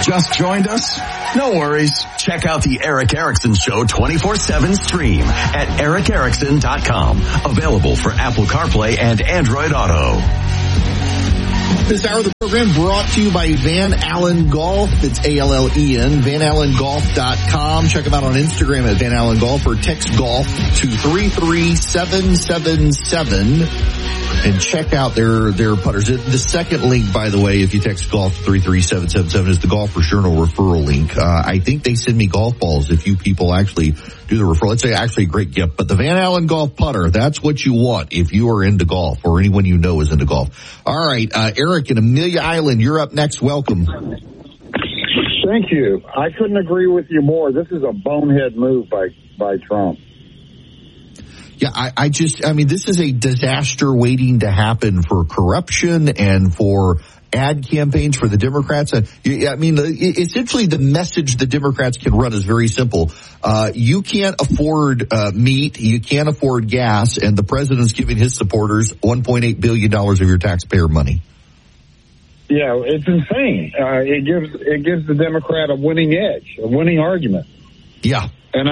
Just joined us? No worries. Check out the Eric Erickson Show 24/7 stream at ericerickson.com. Available for Apple CarPlay and Android Auto. This hour of the program brought to you by Van Allen Golf. It's ALLEN, VanAllenGolf.com. Check them out on Instagram at Van Allen Golf or text golf to 33777 and check out their putters. The second link, by the way, if you text golf to 33777 is the Golfers Journal referral link. I think they send me golf balls if you people actually do the referral. It's actually a great gift. But the Van Allen Golf putter, that's what you want if you are into golf or anyone you know is into golf. All right, Eric in Amelia Island, you're up next. Welcome. Thank you. I couldn't agree with you more. This is a bonehead move by Trump. Yeah, I mean, this is a disaster waiting to happen for corruption and for ad campaigns for the Democrats. I mean, essentially the message the Democrats can run is very simple. You can't afford meat, you can't afford gas, and the president's giving his supporters $1.8 billion of your taxpayer money. Yeah, it's insane. It gives the Democrat a winning edge, a winning argument. Yeah. And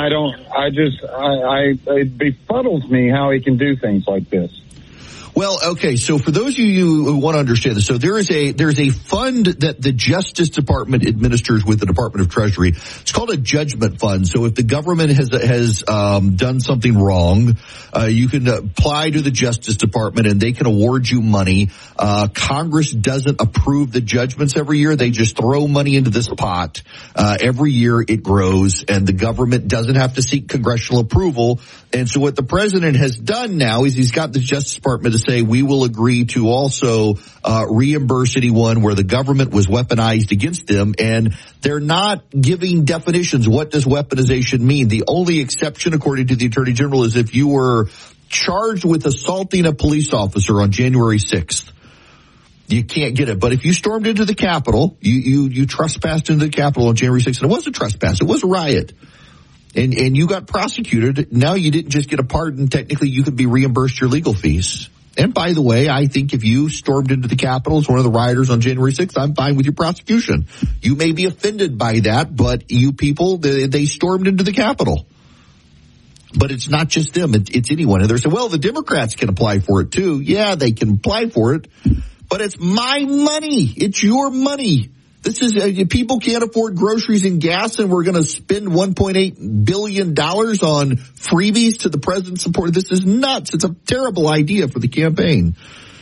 it befuddles me how he can do things like this. Well, okay, so for those of you who want to understand this, so there's a fund that the Justice Department administers with the Department of Treasury. It's called a judgment fund. So if the government has done something wrong, you can apply to the Justice Department and they can award you money. Congress doesn't approve the judgments every year. They just throw money into this pot. Every year it grows and the government doesn't have to seek congressional approval. And so what the president has done now is he's got the Justice Department to say we will agree to also reimburse anyone where the government was weaponized against them. And they're not giving definitions. What does weaponization mean? The only exception, according to the Attorney General, is if you were charged with assaulting a police officer on January 6th. You can't get it. But if you stormed into the Capitol, you trespassed into the Capitol on January 6th, and it was a trespass, it was a riot. And you got prosecuted. Now you didn't just get a pardon. Technically, you could be reimbursed your legal fees. And by the way, I think if you stormed into the Capitol as one of the rioters on January 6th, I'm fine with your prosecution. You may be offended by that, but you people, they stormed into the Capitol. But it's not just them. It's anyone. And they're saying, well, the Democrats can apply for it too. Yeah, they can apply for it. But it's my money. It's your money. This is, people can't afford groceries and gas, and we're going to spend $1.8 billion on freebies to the president's support. This is nuts. It's a terrible idea for the campaign.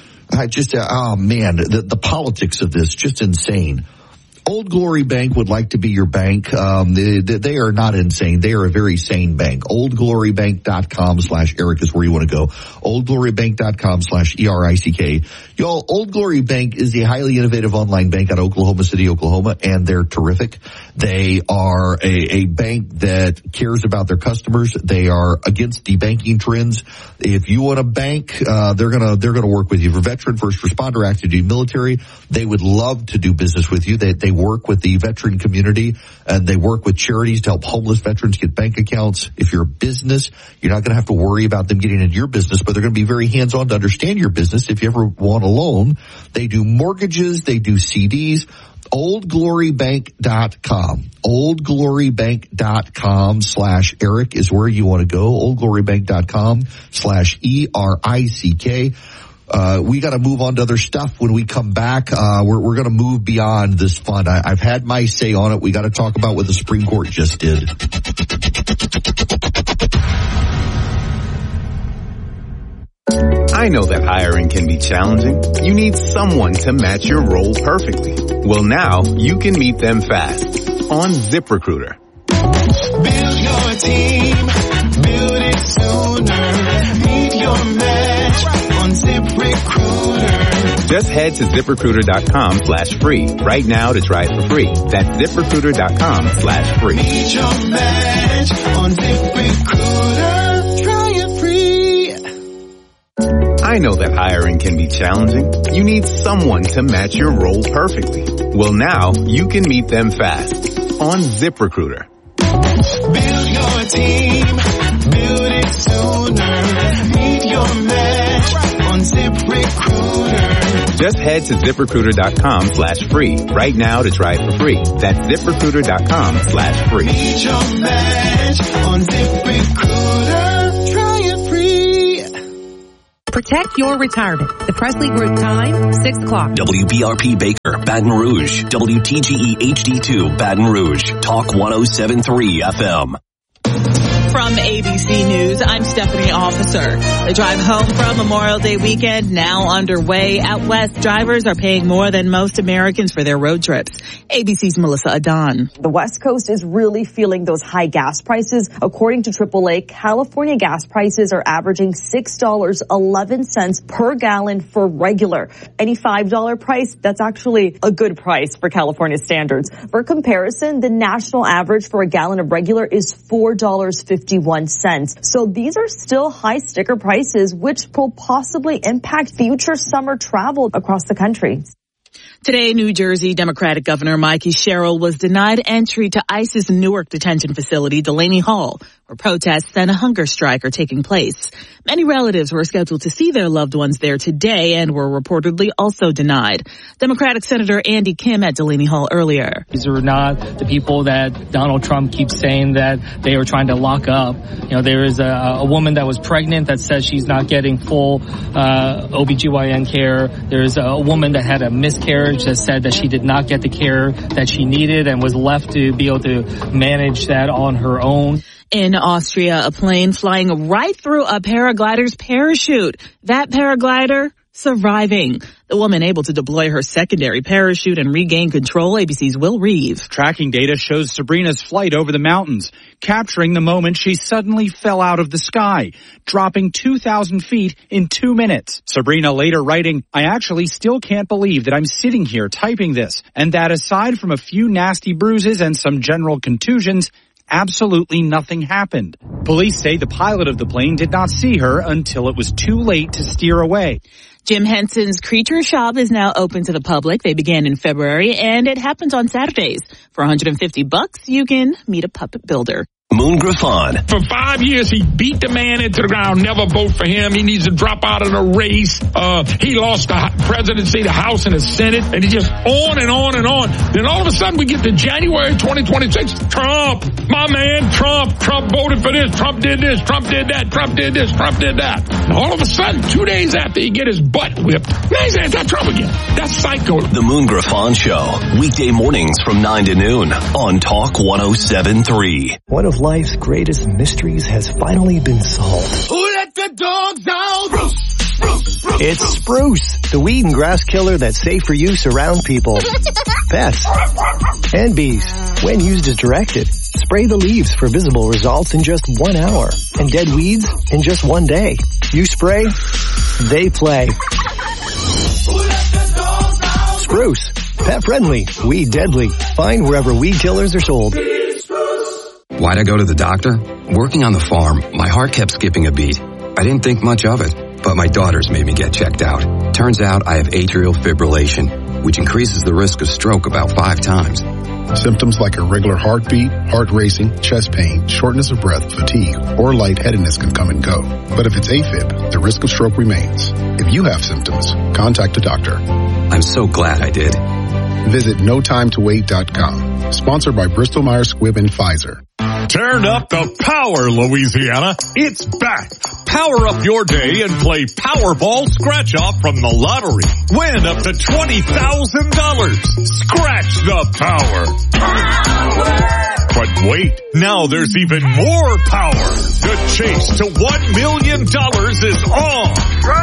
Oh man, the politics of this, just insane. Old Glory Bank would like to be your bank. They are not insane. They are a very sane bank. OldGloryBank.com/Eric is where you want to go. OldGloryBank.com/ERICK. Y'all, Old Glory Bank is a highly innovative online bank out of Oklahoma City, Oklahoma, and they're terrific. They are a bank that cares about their customers. They are against debanking trends. If you want a bank, they're gonna work with you. For veteran, first responder, active duty military, they would love to do business with you. They work with the veteran community, and they work with charities to help homeless veterans get bank accounts. If you're a business, you're not going to have to worry about them getting into your business, but they're going to be very hands-on to understand your business if you ever want a loan. They do mortgages. They do CDs. OldGloryBank.com. OldGloryBank.com/Eric is where you want to go. OldGloryBank.com/ERICK. We got to move on to other stuff when we come back. We're going to move beyond this fund. I've had my say on it. We got to talk about what the Supreme Court just did. I know that hiring can be challenging. You need someone to match your role perfectly. Well, now you can meet them fast on ZipRecruiter. Build your team, build it sooner. Meet your match on ZipRecruiter. Just head to ZipRecruiter.com/free right now to try it for free. That's ZipRecruiter.com/free. Meet your match on ZipRecruiter. Try it free. I know that hiring can be challenging. You need someone to match your role perfectly. Well, now you can meet them fast on ZipRecruiter. Build your team, build it sooner. Meet your match on ZipRecruiter. Just head to ZipRecruiter.com/free right now to try it for free. That's ZipRecruiter.com/free. Need your match on ZipRecruiter. Try it free. Protect your retirement. The Presley Group time, 6 o'clock. WBRP Baker, Baton Rouge. WTGE HD2, Baton Rouge. Talk 107.3 FM. From ABC News, I'm Stephanie Officer. The drive home from Memorial Day weekend now underway. Out west, drivers are paying more than most Americans for their road trips. ABC's Melissa Adon. The West Coast is really feeling those high gas prices. According to AAA, California gas prices are averaging $6.11 per gallon for regular. Any $5 price, that's actually a good price for California standards. For comparison, the national average for a gallon of regular is $4.51. So these are still high sticker prices, which will possibly impact future summer travel across the country. Today, New Jersey Democratic Governor Mikey Sherrill was denied entry to ICE's Newark detention facility, Delaney Hall, where protests and a hunger strike are taking place. Many relatives were scheduled to see their loved ones there today and were reportedly also denied. Democratic Senator Andy Kim at Delaney Hall earlier. These are not the people that Donald Trump keeps saying that they are trying to lock up. You know, there is a woman that was pregnant that says she's not getting full OBGYN care. There's a woman that had a miscarriage that said that she did not get the care that she needed and was left to be able to manage that on her own. In Austria, a plane flying right through a paraglider's parachute. That paraglider surviving. The woman able to deploy her secondary parachute and regain control. ABC's Will Reeve. Tracking data shows Sabrina's flight over the mountains, capturing the moment she suddenly fell out of the sky, dropping 2,000 feet in 2 minutes. Sabrina later writing, "I actually still can't believe that I'm sitting here typing this, and that aside from a few nasty bruises and some general contusions, absolutely nothing happened." Police say the pilot of the plane did not see her until it was too late to steer away. Jim Henson's Creature Shop is now open to the public. They began in February, and it happens on Saturdays. For $150, you can meet a puppet builder. Moon Griffon. For 5 years, he beat the man into the ground. Never vote for him. He needs to drop out of the race. He lost the presidency, the House, and the Senate, and he just on and on and on. Then all of a sudden, we get to January 2026. Trump, my man, Trump voted for this. Trump did this. Trump did that. Trump did this. Trump did that. And all of a sudden, 2 days after he get his butt whipped, now he's anti-Trump again. That's psycho. The Moon Griffon Show. Weekday mornings from 9 to noon on Talk 107.3. One of life's greatest mysteries has finally been solved. Who let the dogs out? Bruce, Bruce, Bruce. It's Spruce, the weed and grass killer that's safe for use around people, pets, and bees. When used as directed, spray the leaves for visible results in just 1 hour, and dead weeds in just 1 day. You spray, they play. Who let the dogs out? Spruce, pet friendly, weed deadly. Find wherever weed killers are sold. Why'd I go to the doctor? Working on the farm, my heart kept skipping a beat. I didn't think much of it, but my daughters made me get checked out. Turns out I have atrial fibrillation, which increases the risk of stroke about 5 times. Symptoms like irregular heartbeat, heart racing, chest pain, shortness of breath, fatigue, or lightheadedness can come and go. But if it's AFib, the risk of stroke remains. If you have symptoms, contact a doctor. I'm so glad I did. Visit NoTimeToWait.com. Sponsored by Bristol Myers Squibb and Pfizer. Turn up the power, Louisiana. It's back. Power up your day and play Powerball Scratch-Off from the lottery. Win up to $20,000. Scratch the power. But wait, now there's even more power. The chase to $1 million is on.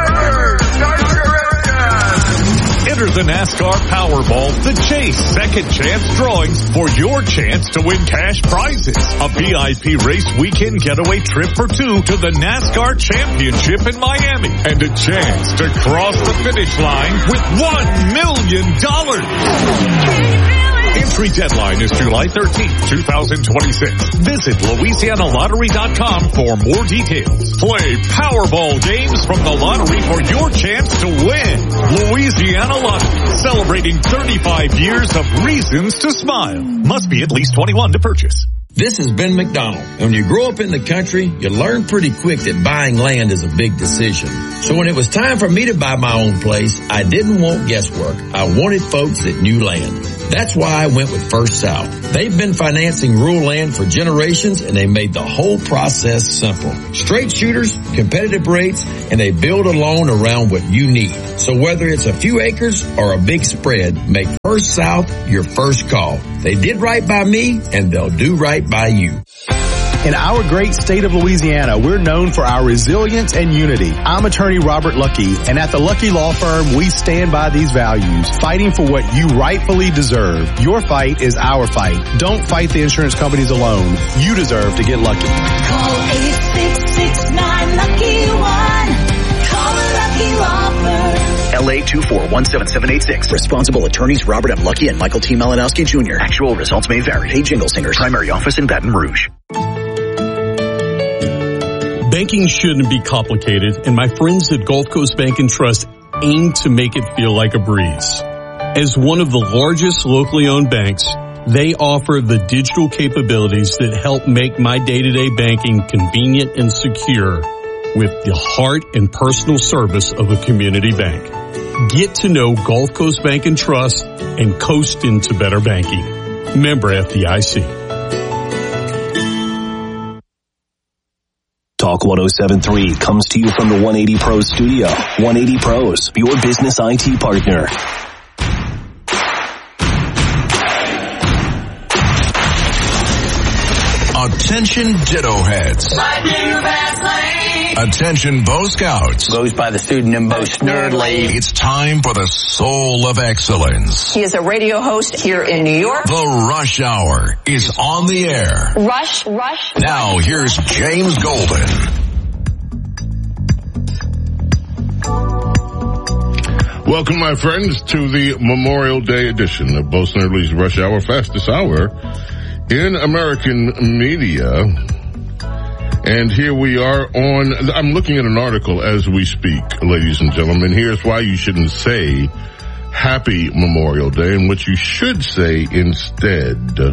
Enter the NASCAR Powerball, The Chase second chance drawings for your chance to win cash prizes. A VIP race weekend getaway trip for 2 to the NASCAR Championship in Miami. And a chance to cross the finish line with $1 million. Entry deadline is July 13th, 2026. Visit LouisianaLottery.com for more details. Play Powerball games from the lottery for your chance to win. Louisiana Lottery, celebrating 35 years of reasons to smile. Must be at least 21 to purchase. This is Ben McDonald. When you grow up in the country, you learn pretty quick that buying land is a big decision. So when it was time for me to buy my own place, I didn't want guesswork. I wanted folks that knew land. That's why I went with First South. They've been financing rural land for generations, and they made the whole process simple. Straight shooters, competitive rates, and they build a loan around what you need. So whether it's a few acres or a big spread, make First South your first call. They did right by me, and they'll do right by you. In our great state of Louisiana, we're known for our resilience and unity. I'm attorney Robert Lucky, and at the Lucky Law Firm, we stand by these values, fighting for what you rightfully deserve. Your fight is our fight. Don't fight the insurance companies alone. You deserve to get lucky. Call 866-9-LUCKY-1. Call a Lucky Law Firm. LA 2417786. Responsible attorneys Robert M. Lucky and Michael T. Malinowski Jr. Actual results may vary. Hey, Jingle Singers. Primary office in Baton Rouge. Banking shouldn't be complicated, and my friends at Gulf Coast Bank and Trust aim to make it feel like a breeze. As one of the largest locally owned banks, they offer the digital capabilities that help make my day-to-day banking convenient and secure with the heart and personal service of a community bank. Get to know Gulf Coast Bank and Trust and coast into better banking. Member FDIC. Talk 107.3 comes to you from the 180 Pros studio. 180 Pros, your business IT partner. Attention Ditto Heads. Attention Bo Scouts. Goes by the pseudonym Bo Snerdley. It's time for the Soul of Excellence. He is a radio host here in New York. The Rush Hour is on the air. Rush. Now here's James Golden. Welcome, my friends, to the Memorial Day edition of Bo Snerdley's Rush Hour, fastest hour in American media. And here we are I'm looking at an article as we speak, ladies and gentlemen. Here's why you shouldn't say Happy Memorial Day and what you should say instead.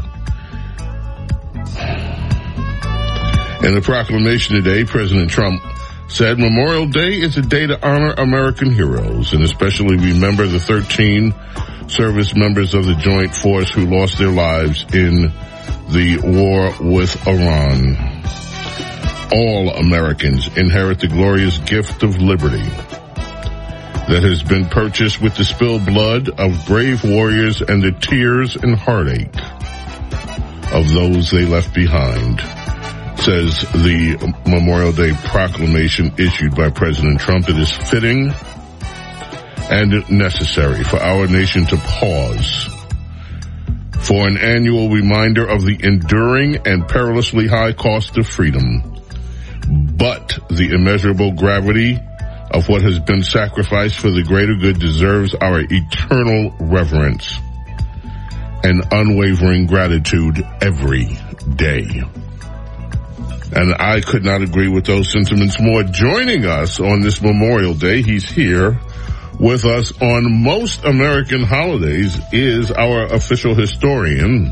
In the proclamation today, President Trump said Memorial Day is a day to honor American heroes and especially remember the 13 service members of the Joint Force who lost their lives in the war with Iran. All Americans inherit the glorious gift of liberty that has been purchased with the spilled blood of brave warriors and the tears and heartache of those they left behind, says the Memorial Day proclamation issued by President Trump. It is fitting and necessary for our nation to pause for an annual reminder of the enduring and perilously high cost of freedom, but the immeasurable gravity of what has been sacrificed for the greater good deserves our eternal reverence and unwavering gratitude every day. And I could not agree with those sentiments more. Joining us on this Memorial Day, he's here with us on most American holidays, is our official historian,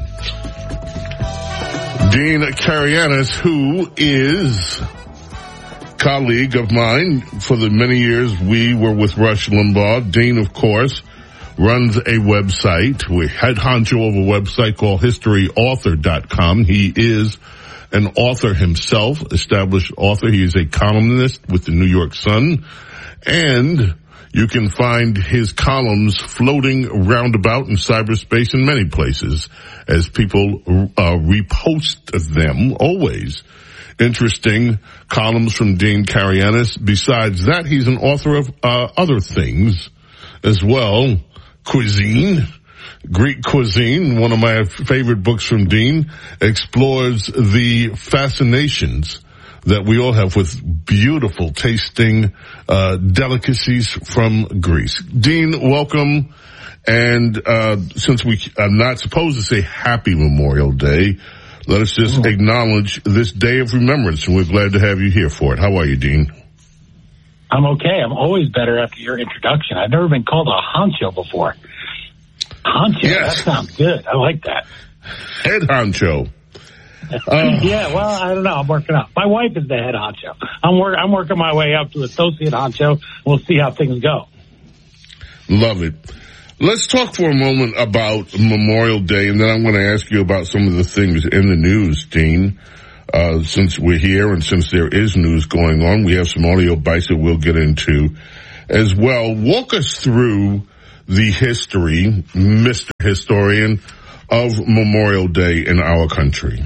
Dean Karayanis, who is colleague of mine. For the many years we were with Rush Limbaugh. Dean, of course, runs a website. We're head honcho of a website called historyauthor.com. He is an author himself, established author. He is a columnist with the New York Sun, and you can find his columns floating roundabout in cyberspace in many places as people repost them. Always interesting columns from Dean Karayanis. Besides that, he's an author of other things as well. Cuisine, Greek cuisine, one of my favorite books from Dean, explores the fascinations that we all have with beautiful tasting delicacies from Greece. Dean, welcome. And since we are not supposed to say Happy Memorial Day, let us just acknowledge this day of remembrance, and we're glad to have you here for it. How are you, Dean? I'm okay. I'm always better after your introduction. I've never been called a honcho before. Honcho, yes. That sounds good. I like that. Head honcho. Yeah, well, I don't know. I'm working up. My wife is the head honcho. I'm working my way up to associate honcho. We'll see how things go. Love it. Let's talk for a moment about Memorial Day, and then I'm going to ask you about some of the things in the news, Dean. Since we're here and since there is news going on, we have some audio bites that we'll get into as well. Walk us through the history, Mr. Historian, of Memorial Day in our country.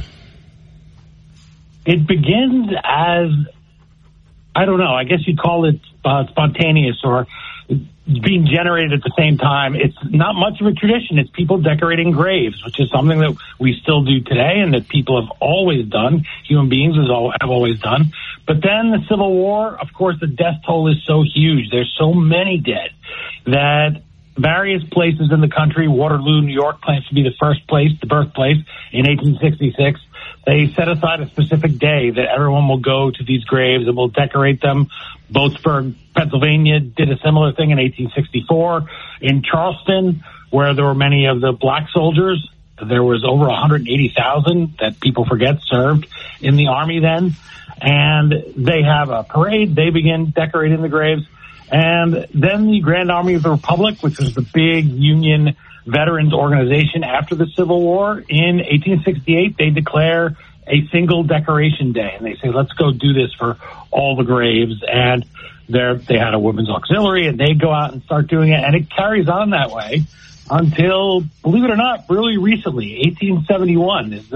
It begins as, I don't know, I guess you'd call it spontaneous or being generated at the same time. It's not much of a tradition. It's people decorating graves, which is something that we still do today and that people have always done. Human beings have always done. But then the Civil War, of course, the death toll is so huge. There's so many dead that various places in the country, Waterloo, New York, claims to be the birthplace in 1866. They set aside a specific day that everyone will go to these graves and will decorate them. Boatsburg, Pennsylvania did a similar thing in 1864. In Charleston, where there were many of the black soldiers, there was over 180,000 that people forget served in the Army then. And they have a parade. They begin decorating the graves. And then the Grand Army of the Republic, which was the big Union veterans organization after the Civil War, in 1868, they declare a single decoration day. And they say, let's go do this for all the graves. And they had a women's auxiliary, and they go out and start doing it. And it carries on that way until, believe it or not, really recently, 1971 is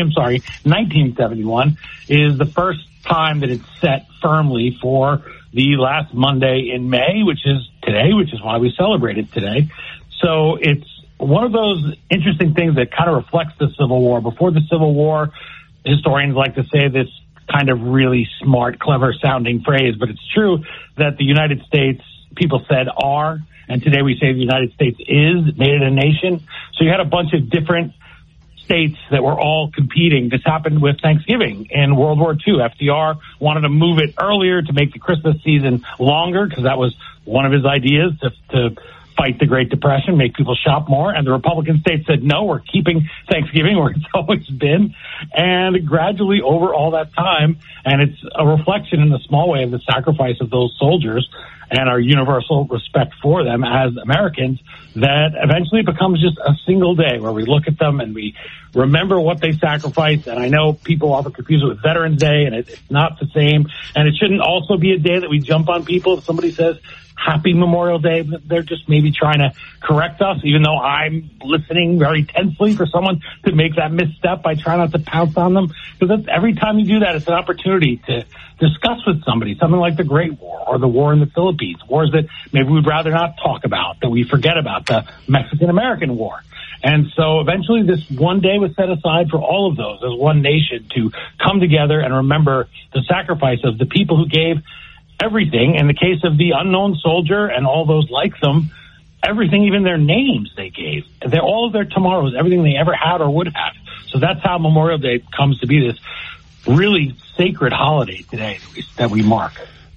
the first time that it's set firmly for the last Monday in May, which is today, which is why we celebrate it today. So it's one of those interesting things that kind of reflects the Civil War. Before the Civil War, historians like to say this kind of really smart, clever sounding phrase, but it's true that the United States, people said are, and today we say the United States is, made it a nation. So you had a bunch of different states that were all competing. This happened with Thanksgiving in World War II. FDR wanted to move it earlier to make the Christmas season longer because that was one of his ideas to fight the Great Depression, make people shop more. And the Republican states said, no, we're keeping Thanksgiving where it's always been. And gradually over all that time, and it's a reflection in a small way of the sacrifice of those soldiers and our universal respect for them as Americans, that eventually it becomes just a single day where we look at them and we remember what they sacrificed. And I know people often confuse it with Veterans Day, and it's not the same. And it shouldn't also be a day that we jump on people. If somebody says Happy Memorial Day, they're just maybe trying to correct us, even though I'm listening very tensely for someone to make that misstep. I try not to pounce on them, because every time you do that, it's an opportunity to discuss with somebody something like the Great War or the war in the Philippines, wars that maybe we'd rather not talk about, that we forget about, the Mexican-American War. And so eventually this one day was set aside for all of those as one nation to come together and remember the sacrifice of the people who gave everything. In the case of the unknown soldier and all those like them, everything, even their names they gave. They're all of their tomorrows, everything they ever had or would have. So that's how Memorial Day comes to be this really sacred holiday today that we mark.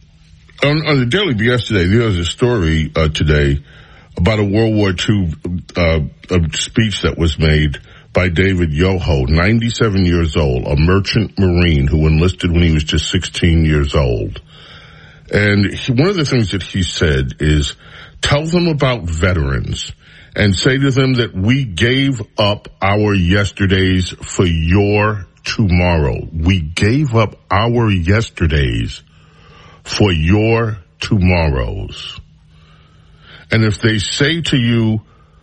On the Daily BS today, there was a story today about a World War II speech that was made by David Yoho, 97 years old, a merchant marine who enlisted when he was just 16 years old. And one of the things that he said is, tell them about veterans and say to them that we gave up our yesterdays for your tomorrow. We gave up our yesterdays for your tomorrows. And if they say to you,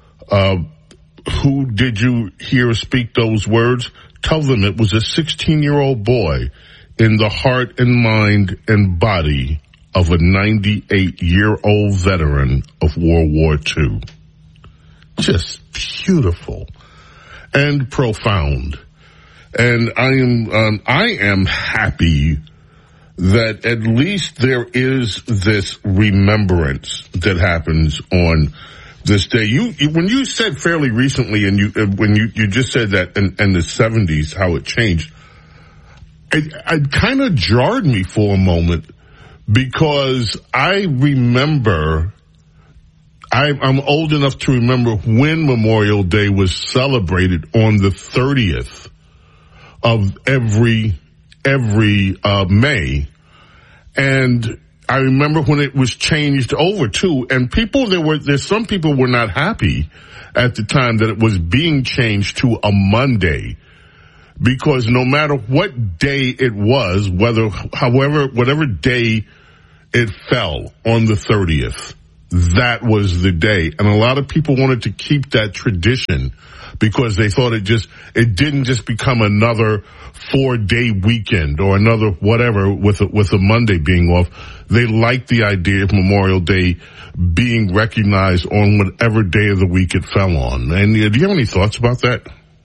who did you hear speak those words? Tell them it was a 16-year-old boy in the heart and mind and body of a 98-year-old veteran of World War II. Just beautiful and profound. And I am happy that at least there is this remembrance that happens on this day. When you said fairly recently, and when you just said that in the 70s, how it changed, it kind of jarred me for a moment, because I remember, I'm old enough to remember when Memorial Day was celebrated on the 30th of every May. And I remember when it was changed over too, and there's some people were not happy at the time that it was being changed to a Monday, because no matter what day it was, whatever day it fell on the 30th, that was the day. And a lot of people wanted to keep that tradition because they thought it didn't just become another 4-day weekend or another whatever with a Monday being off. They liked the idea of Memorial Day being recognized on whatever day of the week it fell on. And do you have any thoughts about that?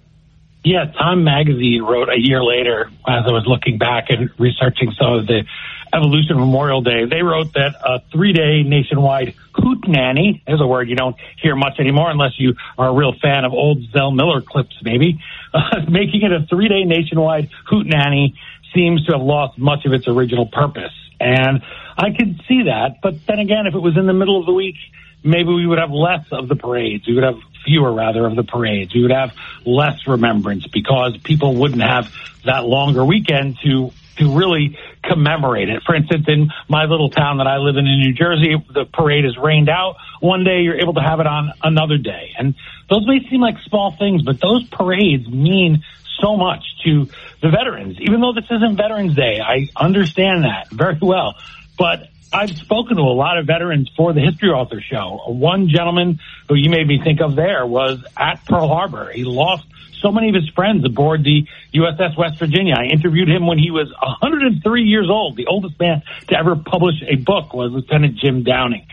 Yeah, Time Magazine wrote a year later, as I was looking back and researching some of the evolution of Memorial Day, they wrote that a 3-day nationwide hootenanny, there's a word you don't hear much anymore unless you are a real fan of old Zell Miller clips maybe, making it a 3-day nationwide hootenanny seems to have lost much of its original purpose. And I could see that, but then again, if it was in the middle of the week, maybe we would have less of the parades. We would have fewer, rather, of the parades. We would have less remembrance because people wouldn't have that longer weekend to really commemorate it. For instance, in my little town that I live in New Jersey, the parade is rained out. One day you're able to have it on another day. And those may seem like small things, but those parades mean so much to the veterans. Even though this isn't Veterans Day, I understand that very well. But I've spoken to a lot of veterans for the History Author Show. One gentleman who you made me think of there was at Pearl Harbor. He lost so many of his friends aboard the USS West Virginia. I interviewed him when he was 103 years old. The oldest man to ever publish a book was Lieutenant Jim Downing.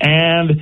And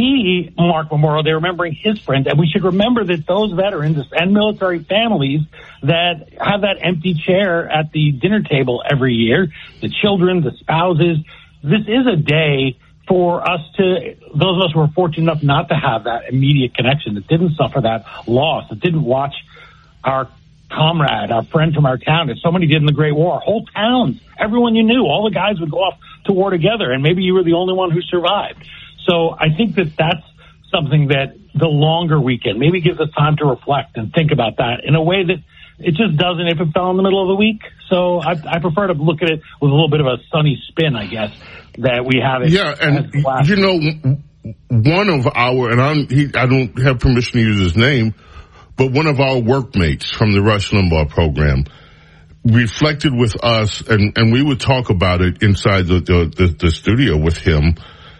he marked Memorial Day remembering his friends. And we should remember that those veterans and military families that have that empty chair at the dinner table every year, the children, the spouses, this is a day for us those of us who were fortunate enough not to have that immediate connection, that didn't suffer that loss, that didn't watch our comrade, our friend from our town, as so many did in the Great War. Whole towns, everyone you knew, all the guys would go off to war together, and maybe you were the only one who survived. So I think that that's something that the longer weekend maybe gives us time to reflect and think about that in a way that it just doesn't if it fell in the middle of the week. So I prefer to look at it with a little bit of a sunny spin, I guess, that we have it. Yeah, and you know, one of our, and I don't have permission to use his name, but one of our workmates from the Rush Limbaugh program reflected with us, and we would talk about it inside the studio with him.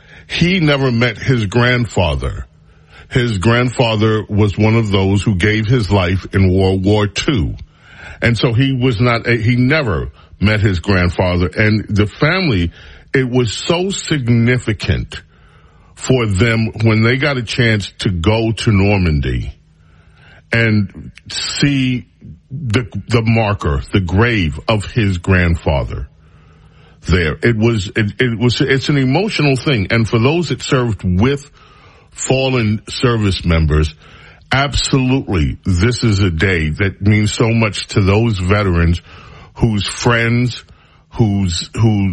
He never met his grandfather. His grandfather was one of those who gave his life in World War II. And so he never met his grandfather. And the family, it was so significant for them when they got a chance to go to Normandy and see the marker, the grave of his grandfather there. It's an emotional thing. And for those that served with fallen service members, absolutely, this is a day that means so much to those veterans whose friends, whose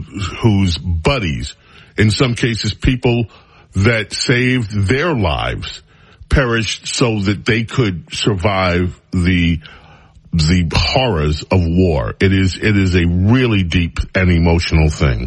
buddies, in some cases people that saved their lives, perished so that they could survive the horrors of war. It is a really deep and emotional thing.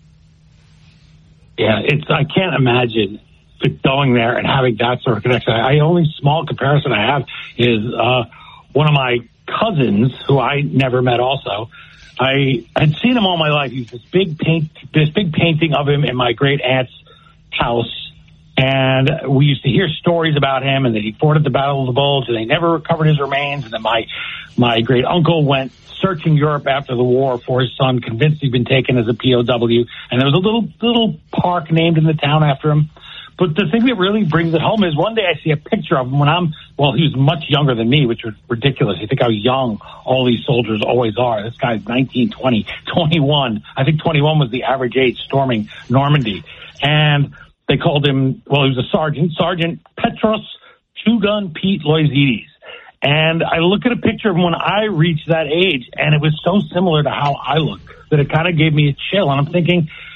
Yeah, I can't imagine going there and having that sort of connection. The only small comparison I have is one of my cousins who I never met also. I had seen him all my life. He was this big painting of him in my great aunt's house. And we used to hear stories about him and that he fought at the Battle of the Bulge and they never recovered his remains. And then my great uncle went searching Europe after the war for his son, convinced he'd been taken as a POW. And there was a little park named in the town after him. But the thing that really brings it home is one day I see a picture of him when he was much younger than me, which was ridiculous. You think how young all these soldiers always are. This guy's 19, 20, 21. I think 21 was the average age storming Normandy. And they called him, he was a Sergeant Petros Two-Gun Pete Loizides. And I look at a picture of him when I reached that age, and it was so similar to how I look that it kind of gave me a chill. And I'm thinking,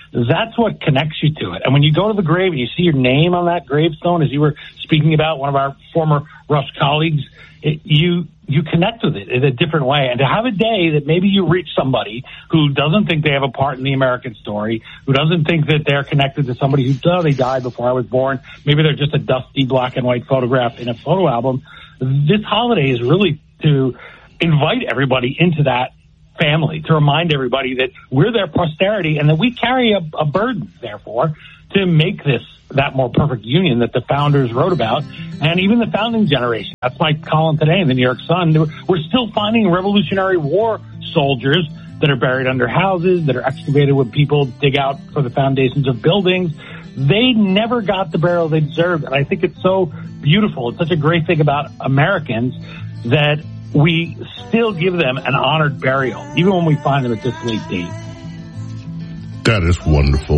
That's what connects you to it. And when you go to the grave and you see your name on that gravestone, as you were speaking about, one of our former Rush colleagues, you connect with it in a different way. And to have a day that maybe you reach somebody who doesn't think they have a part in the American story, who doesn't think that they're connected to somebody who, they died before I was born. Maybe they're just a dusty black and white photograph in a photo album. This holiday is really to invite everybody into that family, to remind everybody that we're their posterity and that we carry a burden, therefore, to make this that more perfect union that the founders wrote about, and even the founding generation. That's my column today in the New York Sun. We're still finding Revolutionary War soldiers that are buried under houses, that are excavated when people dig out for the foundations of buildings. They never got the burial they deserved, and I think it's so beautiful. It's such a great thing about Americans that we still give them an honored burial, even when we find them at this late date. That is wonderful.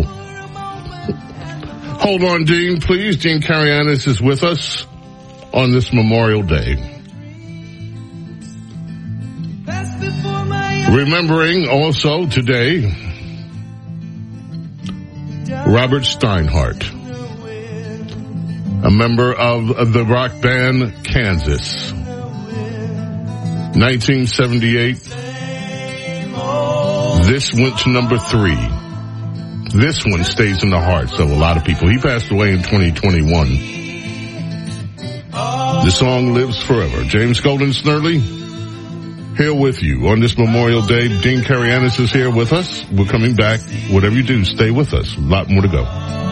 Hold on, Dean, please. Dean Karayanis is with us on this Memorial Day. Remembering also today Robert Steinhardt, a member of the rock band Kansas. 1978. This went to number 3. This one stays in the hearts of a lot of people. He passed away in 2021. The song lives forever. James Golden Snerdley here with you on this Memorial Day. Dean Karayanis is here with us. We're coming back. Whatever you do, stay with us. A lot more to go.